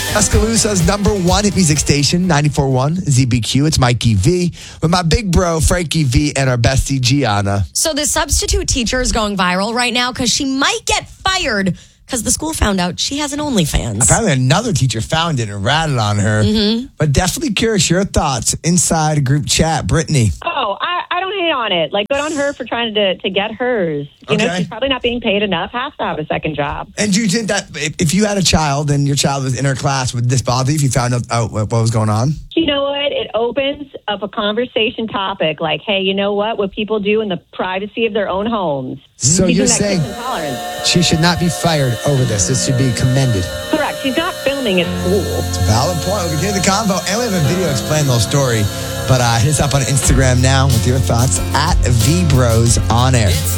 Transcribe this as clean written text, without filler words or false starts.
Tuscaloosa's number one hit music station, 94.1 ZBQ. It's Mikey V with my big bro, Frankie V, and our bestie, Gianna. So the substitute teacher is going viral right now because she might get fired because the school found out she has an OnlyFans. Apparently another teacher found it and ratted on her. But definitely curious your thoughts inside a group chat. Brittany. Oh, I don't hate on it. Like, good on her for trying to get hers. You know, she's probably not being paid enough, has to have a second job. And do you think that if you had a child and your child was in her class, would this bother you if you found out what was going on? You know what? It opens up a conversation topic like, hey, you know what people do in the privacy of their own homes. So you're saying she should not be fired over this. This should be commended. Correct. She's not filming at school. It's a valid point. We'll continue the convo. And we have a video explaining the whole story. But hit us up on Instagram now with your thoughts at VBros on air.